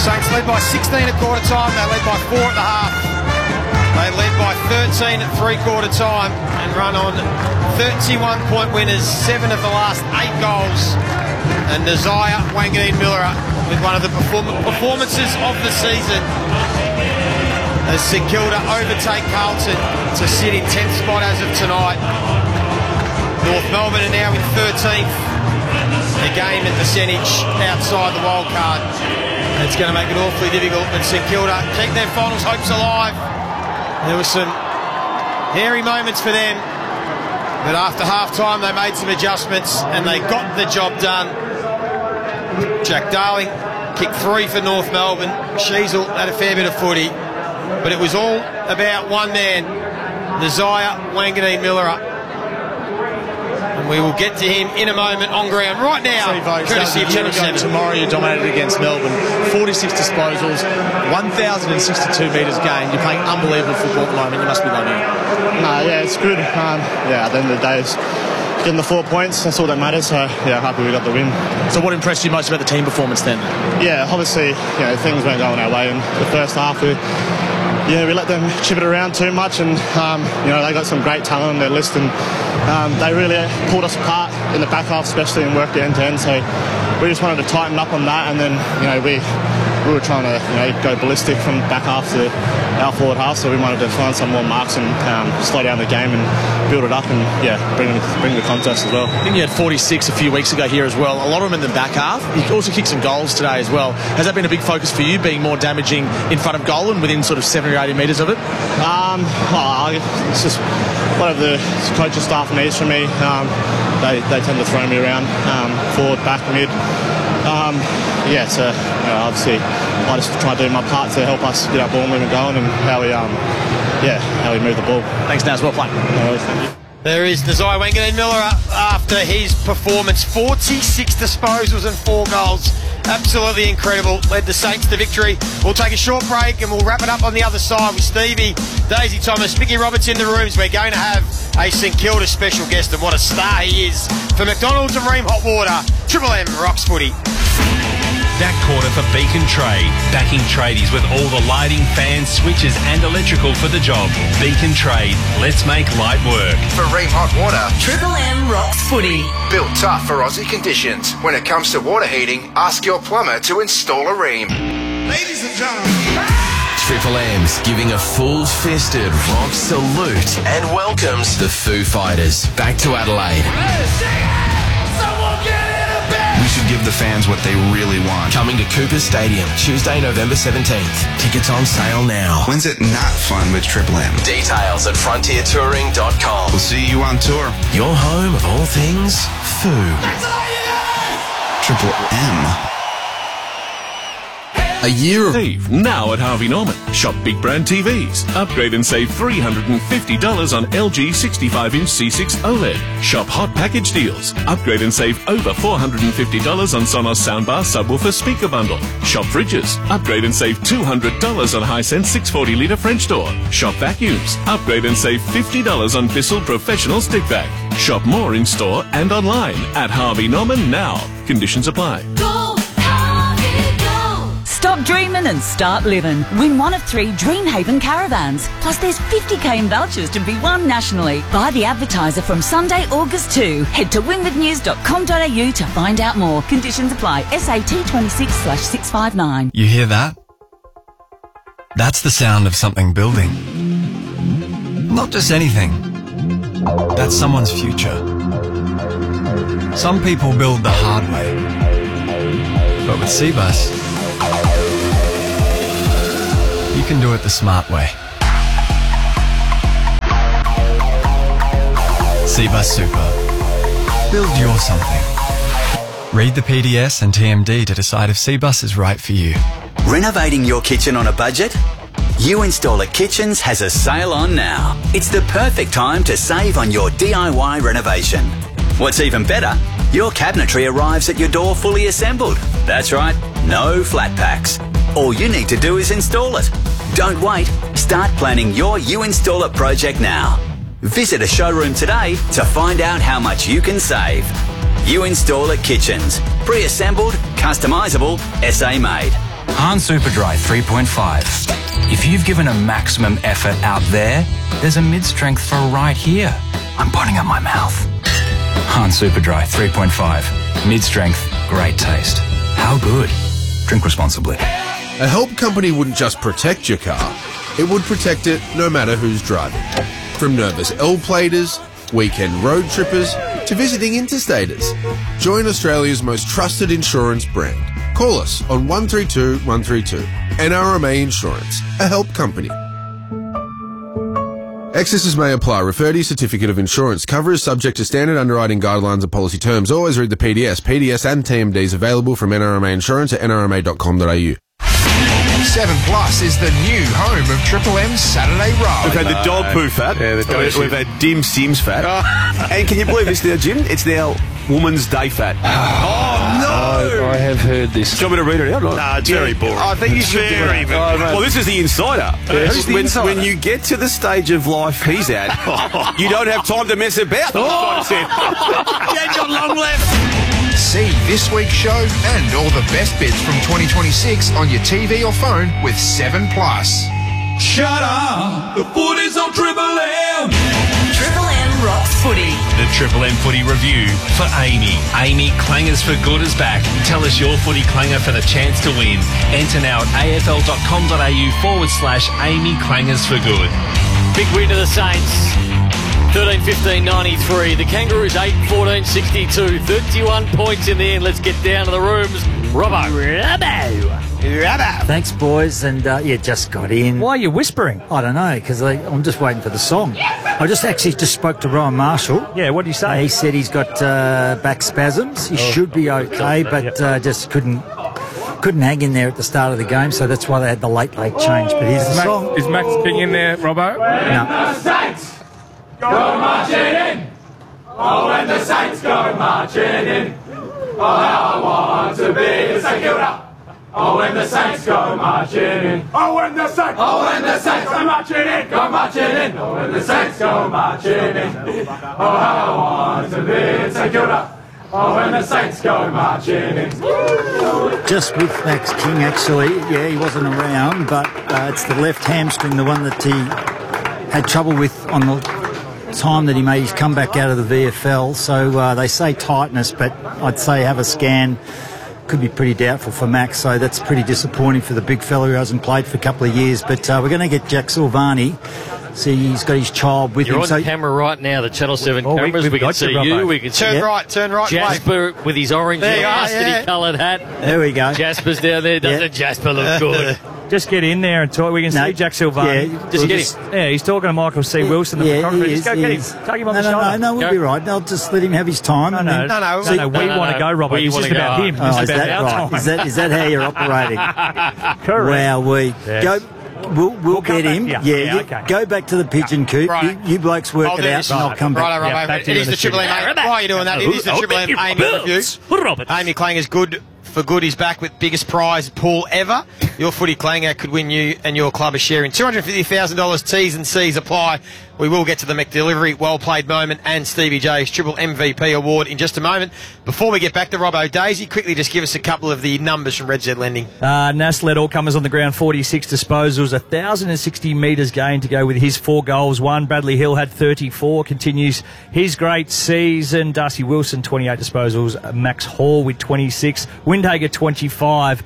Saints led by 16 at quarter time. They led by 4 at the half. They led by 13 at three-quarter time and run on 31-point winners, 7 of the last 8 goals. And Nasiah Wanganeen-Miller with one of the performances of the season as St Kilda overtake Carlton to sit in 10th spot as of tonight. North Melbourne are now in 13th. The game and percentage outside the wild card. It's going to make it awfully difficult, but St Kilda keep their finals hopes alive. There were some hairy moments for them, but after half-time they made some adjustments and they got the job done. Jack Darling kicked 3 for North Melbourne. Sheasel had a fair bit of footy, but it was all about one man, Nasiah Wanganeen-Miller. And we will get to him in a moment on ground right now. Courtesy of Channel 7. Tomorrow you dominated against Melbourne. 46 disposals, 1,062 metres gained. You're playing unbelievable football at the moment. You must be loving it. Yeah, it's good. At the end of the day, it's getting the 4 points. That's all that matters. So, happy we got the win. So what impressed you most about the team performance then? Yeah, obviously, things weren't going our way in the first half. We let them chip it around too much, and they got some great talent on their list, and they really pulled us apart in the back half, especially, and worked end to end. So we just wanted to tighten up on that, and then we were trying to go ballistic from back half to our forward half. So we wanted to find some more marks and slow down the game and build it up, and bring the contest as well. I think you had 46 a few weeks ago here as well. A lot of them in the back half. You also kicked some goals today as well. Has that been a big focus for you, being more damaging in front of goal and within sort of 70 or 80 metres of it? It's just whatever the coaching staff needs from me. They tend to throw me around, forward, back, mid. Obviously I just try to do my part to help us get our ball movement going and how we move the ball. Thanks, Naz. Well played. No worries, thank you. There is Nasiah Wanganeen-Miller after his performance. 46 disposals and 4 goals. Absolutely incredible. Led the Saints to victory. We'll take a short break and we'll wrap it up on the other side with Stevie, Daisy Thomas, Mickey Roberts in the rooms. We're going to have a St Kilda special guest, and what a star he is. For McDonald's and Ream Hot Water, Triple M rocks footy. That quarter for Beacon Trade. Backing tradies with all the lighting, fans, switches and electrical for the job. Beacon Trade. Let's make light work. For Ream Hot Water, Triple M rocks footy. Built tough for Aussie conditions. When it comes to water heating, ask your plumber to install a Ream. Ladies and gentlemen, Triple M's giving a full-fisted rock salute and welcomes the Foo Fighters back to Adelaide. we should give the fans what they really want. Coming to Cooper Stadium, Tuesday, November 17th. Tickets on sale now. When's it not fun with Triple M? Details at frontiertouring.com. We'll see you on tour. Your home of all things food. Triple M. A year of Save now at Harvey Norman. Shop big brand TVs. Upgrade and save $350 on LG 65-inch C6 OLED. Shop hot package deals. Upgrade and save over $450 on Sonos soundbar subwoofer speaker bundle. Shop fridges. Upgrade and save $200 on Hisense 640-litre French door. Shop vacuums. Upgrade and save $50 on Bissell Professional stick vac. Shop more in store and online at Harvey Norman now. Conditions apply. Stop dreaming and start living. Win one of 3 Dreamhaven caravans. Plus there's 50k in vouchers to be won nationally. Buy the advertiser from Sunday, August 2. Head to winwoodnews.com.au to find out more. Conditions apply. SAT 26/659. You hear that? That's the sound of something building. Not just anything. That's someone's future. Some people build the hard way. But with Cbus, you can do it the smart way. Cbus Super. Build your something. Read the PDS and TMD to decide if Cbus is right for you. Renovating your kitchen on a budget? You Installer Kitchens has a sale on now. It's the perfect time to save on your DIY renovation. What's even better, your cabinetry arrives at your door fully assembled. That's right, no flat packs. All you need to do is install it. Don't wait. Start planning your You Install It project now. Visit a showroom today to find out how much you can save. You Install It Kitchens. Pre-assembled, customisable, SA made. Han Superdry 3.5. If you've given a maximum effort out there's a mid-strength for right here. I'm putting up my mouth. Han Superdry 3.5. Mid-strength, great taste. How good? Drink responsibly. A help company wouldn't just protect your car, it would protect it no matter who's driving. From nervous L-platers, weekend road trippers, to visiting interstaters. Join Australia's most trusted insurance brand. Call us on 132 132. NRMA Insurance, a help company. Excesses may apply. Refer to your certificate of insurance. Cover is subject to standard underwriting guidelines and policy terms. Always read the PDS. PDS and TMDs available from NRMA Insurance at nrma.com.au. 7 Plus is the new home of Triple M's Saturday Ride. We've had the dog poo fat. Yeah, we've had Dim Sims fat. And can you believe this now, Jim? It's now Woman's Day fat. Oh, no! I have heard this. Do you want me to read it out? No, it's very boring. I think you should give it. Well, this is the insider. When you get to the stage of life he's at, you don't have time to mess about. You ain't got long left. See this week's show and all the best bits from 2026 on your TV or phone with 7 Plus. Shut up! The footy's on Triple M! Triple M rocks footy. The Triple M Footy Review for Amy. Amy Clangers for Good is back. Tell us your footy clanger for the chance to win. Enter now at afl.com.au/Amy Clangers for Good. Big win to the Saints. 13-15-93. The Kangaroos 8-14-62. 31 points in the end. Let's get down to the rooms. Robbo. Thanks, boys. And just got in. Why are you whispering? I don't know, because I'm just waiting for the song. I just spoke to Ryan Marshall. Yeah, what did he say? He said he's got back spasms. He should be okay, but just couldn't hang in there at the start of the game, so that's why they had the late change. But here's the song. Is Max King in there, Robbo? No. Go marching in. Oh, when the Saints go marching in. Oh, how I want to be a St Kilda. Oh, when the Saints go marching in. Oh, when the Saints go marching in. Go marching in. Oh, when the Saints go marching in. Oh, how I want to be a St Kilda. Oh, when the Saints go marching in. Just with Max King, actually. Yeah, he wasn't around, but it's the left hamstring, the one that he had trouble with on the time that he made his comeback out of the VFL. So they say tightness, but I'd say have a scan. Could be pretty doubtful for Max, so that's pretty disappointing for the big fella who hasn't played for a couple of years. But we're going to get Jack Silvani. See, he's got his child with him. You're on camera right now, the Channel 7 cameras. We can see you. We can see turn right. Jasper with his orange varsity-coloured hat. There we go. Jasper's down there. Doesn't Jasper look good? Just get in there and talk. We can see Jack Silvani. Yeah, just get him. Yeah, he's talking to Michael C. Wilson, the photographer. Just go get him. Take him on the shoulder. No, we'll be right. I'll just let him have his time. No. We want to go, Robert. It's just about him. Is that right? Is that how you're operating? Correct. Wow, go. We'll get him. Okay. Go back to the pigeon coop. Right. You blokes work it out, and I'll come back. Right. It is the Triple M. Why are you doing that? It is the Triple M Amy review. Amy Clanger's good for good. He's back with biggest prize pool ever. Your footy clanger could win you and your club a share in $250,000. T's and C's apply. We will get to the McDelivery well played moment and Stevie J's Triple MVP award in just a moment. Before we get back to Robbo, Daisy, quickly just give us a couple of the numbers from Red Z Lending. Nass led all comers on the ground, 46 disposals, 1,060 metres gained to go with his 4 goals. Bradley Hill had 34, continues his great season. Darcy Wilson, 28 disposals. Max Hall with 26. Windhager, 25.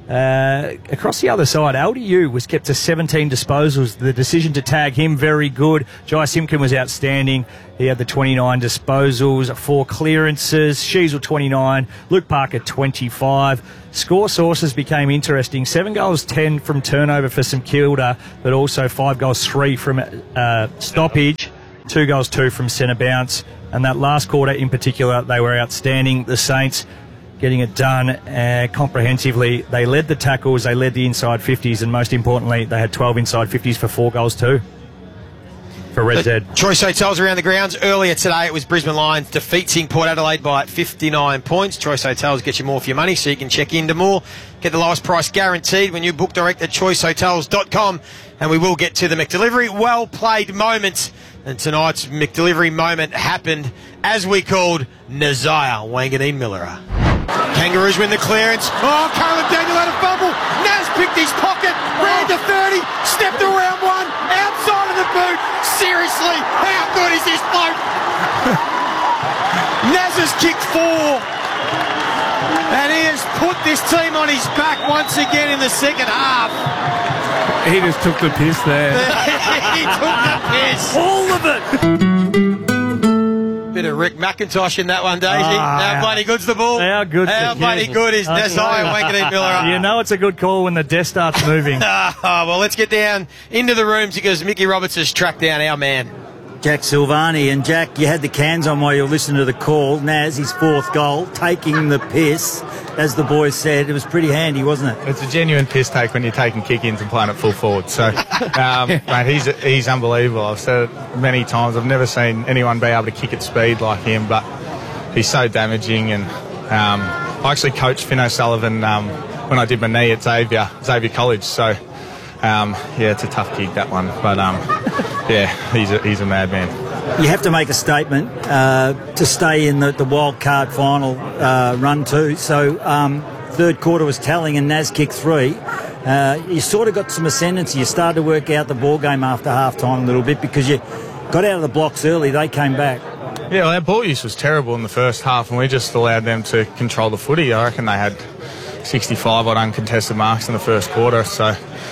Across the other side, LDU was kept to 17 disposals. The decision to tag him, very good. Jai Simkin was outstanding. He had the 29 disposals, 4 clearances. Sheasel, 29. Luke Parker, 25. Score sources became interesting. 7 goals, 10 from turnover for St Kilda, but also 5 goals, 3 from stoppage. 2 goals, 2 from centre bounce. And that last quarter in particular, they were outstanding. The Saints getting it done comprehensively. They led the tackles, they led the inside 50s, and most importantly, they had 12 inside 50s for 4 goals too. For Red Z. Choice Hotels around the grounds. Earlier today, it was Brisbane Lions defeating Port Adelaide by 59 points. Choice Hotels get you more for your money, so you can check into more. Get the lowest price guaranteed when you book direct at choicehotels.com. And we will get to the McDelivery well played moment. And tonight's McDelivery moment happened as we called Nazaya Wanganeen Miller. Kangaroos win the clearance. Oh, Caleb Daniel had a fumble. his pocket, ran to 30, stepped around one, outside of the boot. Seriously, how good is this bloke? Naz has kicked 4. And he has put this team on his back once again in the second half. He just took the piss there. He took the piss. All of it. Bit of Rick McIntosh in that one, Daisy. How bloody good's the ball? How good is Nazai Wanganeen Miller? You know it's a good call when the desk starts moving. Well, let's get down into the rooms because Mickey Roberts has tracked down our man. Jack Silvani. And Jack, you had the cans on while you were listening to the call. Naz, his 4th goal, taking the piss. As the boys said, it was pretty handy, wasn't it? It's a genuine piss take when you're taking kick-ins and playing at full forward. So, mate, he's unbelievable. I've said it many times. I've never seen anyone be able to kick at speed like him, but he's so damaging. And I actually coached Finn O'Sullivan when I did my knee at Xavier College. So, it's a tough kick, that one. But, he's a madman. You have to make a statement to stay in the wild card final run too. So third quarter was telling and Naz kicked 3. You sort of got some ascendancy. You started to work out the ball game after half-time a little bit because you got out of the blocks early. They came back. Yeah, well, our ball use was terrible in the first half and we just allowed them to control the footy. I reckon they had 65 odd uncontested marks in the first quarter. So,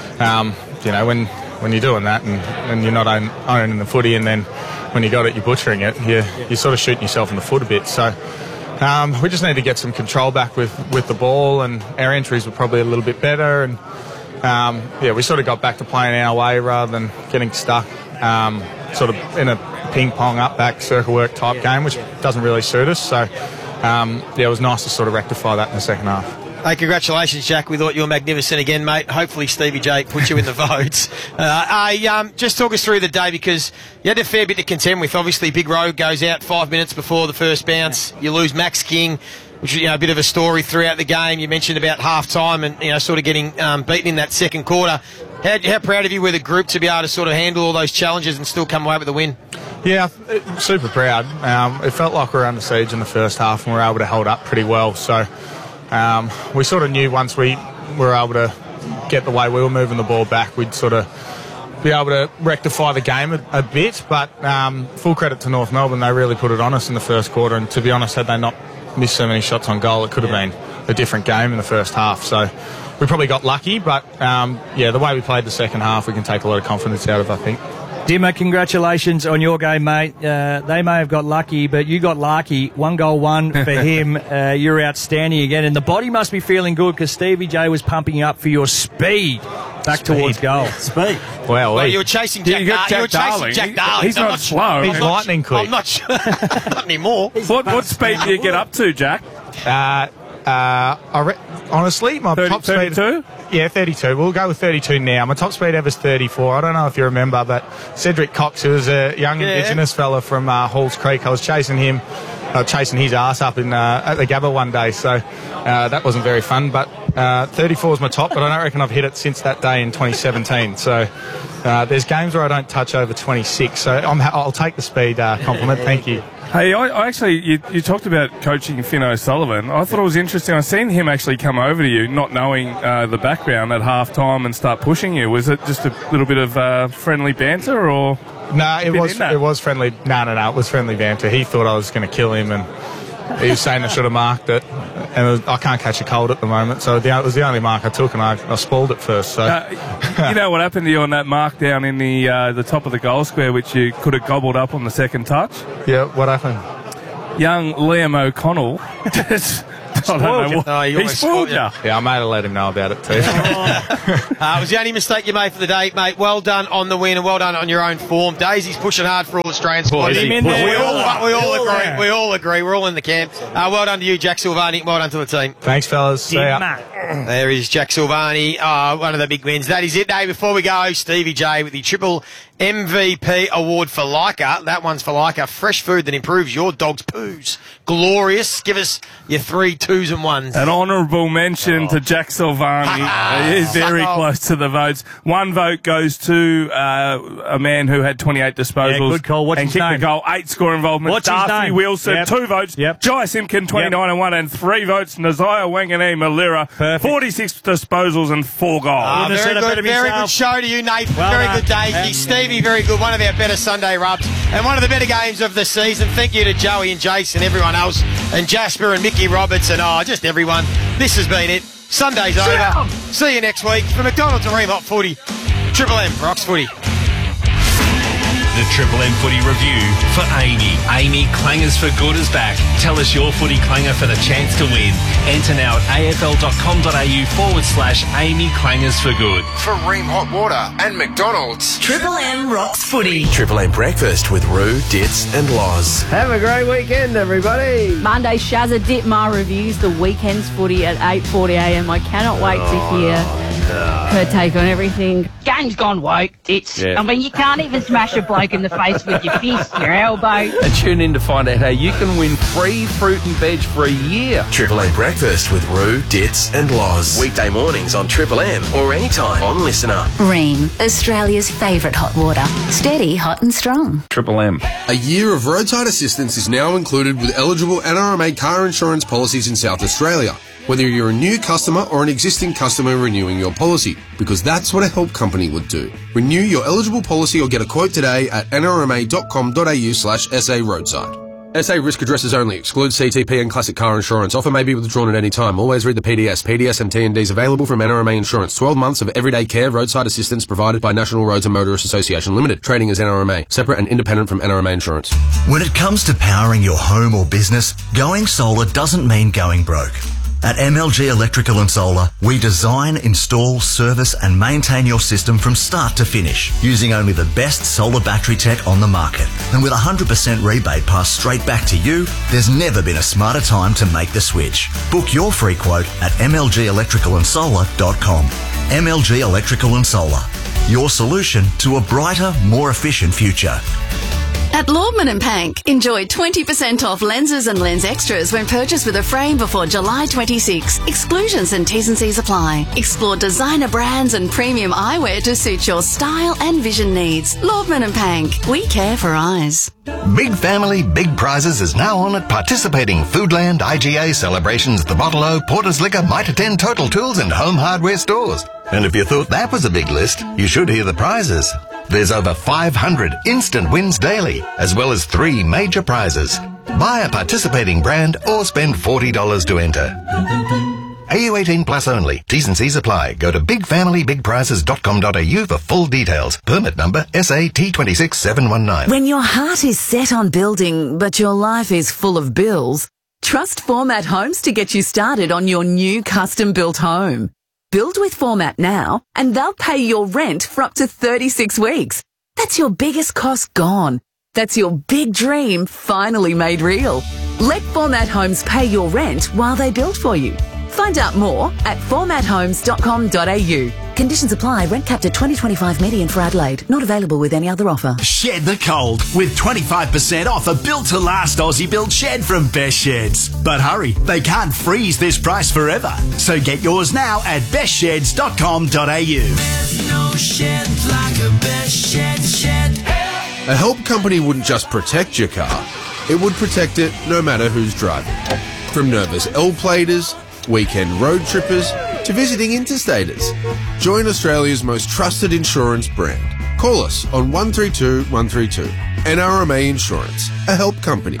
when you're doing that and you're not owning the footy and then when you got it, you're butchering it, you're sort of shooting yourself in the foot a bit. So we just need to get some control back with the ball, and our entries were probably a little bit better. And we sort of got back to playing our way rather than getting stuck sort of in a ping-pong up-back circle work type game, which doesn't really suit us. So, it was nice to sort of rectify that in the second half. Hey, congratulations, Jack. We thought you were magnificent again, mate. Hopefully Stevie J put you in the votes. Just talk us through the day because you had a fair bit to contend with. Obviously, Big Road goes out 5 minutes before the first bounce. You lose Max King, which is a bit of a story throughout the game. You mentioned about half-time and sort of getting beaten in that second quarter. How proud of you were the group to be able to sort of handle all those challenges and still come away with the win? Yeah, super proud. It felt like we were under siege in the first half and we were able to hold up pretty well. So we sort of knew once we were able to get the way we were moving the ball back, we'd sort of be able to rectify the game a bit. But full credit to North Melbourne, they really put it on us in the first quarter. And to be honest, had they not missed so many shots on goal, it could have been a different game in the first half. So we probably got lucky, but the way we played the second half, we can take a lot of confidence out of, I think. Dimmer, congratulations on your game, mate. They may have got lucky, but you got lucky. 1 goal, 1 for him. You're outstanding again. And the body must be feeling good because Stevie J was pumping you up for your speed back towards goal. Speed. Well, you were chasing Jack Darling. He's not slow. He's lightning quick. I'm not sure. Not anymore. What speed do you get up to, Jack? Honestly, my 30, top speed... 32? Yeah, 32. We'll go with 32 now. My top speed ever is 34. I don't know if you remember, but Cedric Cox, who was a young Indigenous fella from Halls Creek, I was chasing him, chasing his ass up at the Gabba one day, so that wasn't very fun. But 34 is my top, but I don't reckon I've hit it since that day in 2017. So there's games where I don't touch over 26, so I'll take the speed compliment. Thank you. Hey, I actually, you talked about coaching Finn O'Sullivan. I thought it was interesting. I seen him actually come over to you, not knowing the background at half-time and start pushing you. Was it just a little bit of friendly banter or? No, it was friendly. No, it was friendly banter. He thought I was going to kill him and he was saying I should have marked it. And I can't catch a cold at the moment, so it was the only mark I took, and I spoiled it first. So, you know what happened to you on that mark down in the top of the goal square, which you could have gobbled up on the second touch? Yeah, what happened? Young Liam O'Connell just he spoiled you. Yeah, I may have let him know about it too. It was the only mistake you made for the day, mate. Well done on the win and well done on your own form. Daisy's pushing hard for all Australian squad. We all agree. We're all in the camp. Well done to you, Jack Silvani. Well done to the team. Thanks, fellas. See ya. There is Jack Silvani, one of the big wins. That is it, Dave. Before we go, Stevie J with the triple MVP award for Leica. That one's for Leica. Fresh food that improves your dog's poos. Glorious. Give us your 3 2s and 1s. An honourable mention to Jack Silvani. He is very close to the votes. 1 vote goes to a man who had 28 disposals. Yeah, good call. What's and his kicked name? the goal. 8 score involvement. What's his Darcy name? Wilson, Yep. 2 votes. Yep. Jai Simpkin, 29 and 1, and 3 votes. Nazaya Wanganeen Malira, Perfect. 46 disposals and 4 goals. Very good show to you, Nathan. Well very done. good day. Stevie, very good. One of our better Sunday rubs and one of the better games of the season. Thank you to Joey and Jason, everyone else, and Jasper and Mickey Roberts and just everyone. This has been it. Sunday's over. See you next week. For McDonald's and Ream Hot Footy, Triple M rocks footy. The Triple M Footy Review for Amy. Amy Clangers for Good is back. Tell us your footy clanger for the chance to win. Enter now at afl.com.au/Amy Clangers for Good. For Ream Hot Water and McDonald's. Triple M rocks footy. Triple M breakfast with Roo, Dits and Loz. Have a great weekend, everybody. Monday, Shazza Ditmar reviews the weekend's footy at 8:40am. I cannot wait to hear her take on everything. Game's gone woke. I mean, you can't even smash a bloke in the face with your fist, your elbow. And tune in to find out how you can win free fruit and veg for a year. Triple M breakfast with Roo, Dits and Loz. Weekday mornings on Triple M or anytime on Listener. Ream, Australia's favourite hot water. Steady, hot and strong. Triple M. A year of roadside assistance is now included with eligible NRMA car insurance policies in South Australia, whether you're a new customer or an existing customer renewing your policy, because that's what a help company would do. Renew your eligible policy or get a quote today at nrma.com.au/SA roadside. SA risk addresses only. Excludes CTP and classic car insurance. Offer may be withdrawn at any time. Always read the PDS. PDS and T&Ds available from NRMA Insurance. 12 months of everyday care, roadside assistance provided by National Roads and Motorists Association Limited. Trading as NRMA. Separate and independent from NRMA Insurance. When it comes to powering your home or business, going solar doesn't mean going broke. At MLG Electrical and Solar, we design, install, service and maintain your system from start to finish, using only the best solar battery tech on the market. And with 100% rebate passed straight back to you, there's never been a smarter time to make the switch. Book your free quote at mlgelectricalandsolar.com. MLG Electrical and Solar, your solution to a brighter, more efficient future. At Lordman & Pank, enjoy 20% off lenses and lens extras when purchased with a frame before July 26. Exclusions and T's and C's apply. Explore designer brands and premium eyewear to suit your style and vision needs. Lordman & Pank, we care for eyes. Big Family, Big Prizes is now on at participating Foodland, IGA, Celebrations, The Bottle-O, Porter's Liquor, Mitre 10, Total Tools and Home Hardware stores. And if you thought that was a big list, you should hear the prizes. There's over 500 instant wins daily, as well as 3 major prizes. Buy a participating brand or spend $40 to enter. AU 18 plus only. T's and C's apply. Go to bigfamilybigprizes.com.au for full details. Permit number SAT26719. When your heart is set on building, but your life is full of bills, trust Format Homes to get you started on your new custom-built home. Build with Format now, and they'll pay your rent for up to 36 weeks. That's your biggest cost gone. That's your big dream finally made real. Let Format Homes pay your rent while they build for you. Find out more at formathomes.com.au. Conditions apply. Rent capped at 2025 median for Adelaide. Not available with any other offer. Shed the cold with 25% off a built-to-last Aussie built shed from Best Sheds. But hurry, they can't freeze this price forever. So get yours now at bestsheds.com.au. There's no shed like a Best Sheds shed. A help company wouldn't just protect your car, it would protect it no matter who's driving. From nervous L-platers, weekend road trippers, to visiting interstaters. Join Australia's most trusted insurance brand. Call us on 132 132. NRMA Insurance, a help company.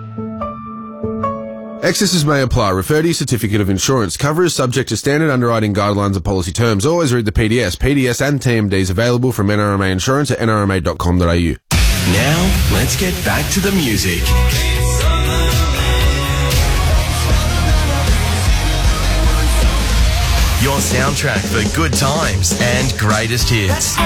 Excesses may apply. Refer to your certificate of insurance. Cover is subject to standard underwriting guidelines and policy terms. Always read the PDS. PDS and TMDs available from NRMA Insurance at nrma.com.au. Now, let's get back to the music. Your soundtrack for good times and greatest hits.